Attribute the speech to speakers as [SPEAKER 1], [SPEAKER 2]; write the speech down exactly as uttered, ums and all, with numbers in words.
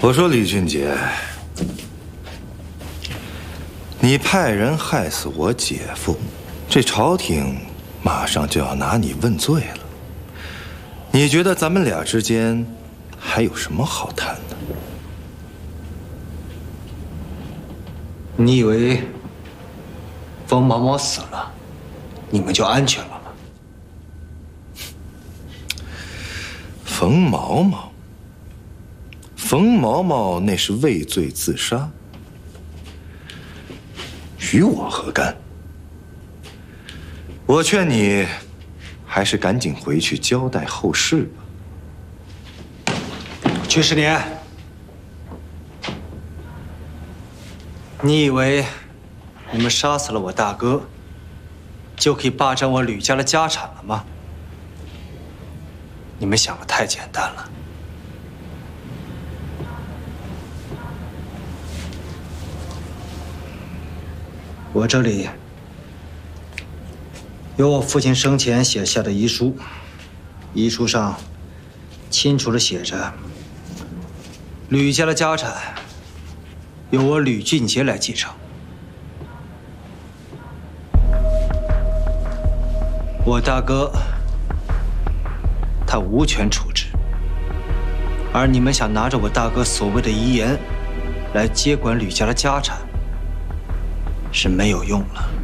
[SPEAKER 1] 我说李俊杰，你派人害死我姐夫，这朝廷马上就要拿你问罪了。你觉得咱们俩之间还有什么好谈的？
[SPEAKER 2] 你以为冯毛毛死了，你们就安全了吗？
[SPEAKER 1] 冯毛毛。 冯毛毛那是畏罪自杀，与我何干？我劝你，还是赶紧回去交代后事吧。
[SPEAKER 2] 曲十年，你以为你们杀死了我大哥，就可以霸占我吕家的家产了吗？你们想的太简单了。 我这里有我父亲生前写下的遗书，遗书上清楚地写着，吕家的家产由我吕俊杰来继承。我大哥他无权处置，而你们想拿着我大哥所谓的遗言来接管吕家的家产。 是没有用了。